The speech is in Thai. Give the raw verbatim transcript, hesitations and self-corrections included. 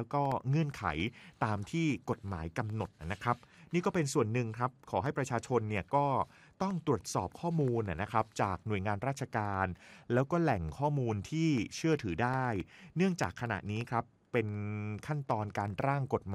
แล้วก็เงื่อนไขตามที่กฎหมายกำหนดนะครับนี่ก็เป็นส่วนหนึ่งครับขอให้ประชาชนเนี่ยก็ต้องตรวจสอบข้อมูลนะครับจากหน่วยงานราชการแล้วก็แหล่งข้อมูลที่เชื่อถือได้เนื่องจากขณะนี้ครับเป็นขั้นตอนการร่างกฎหมาย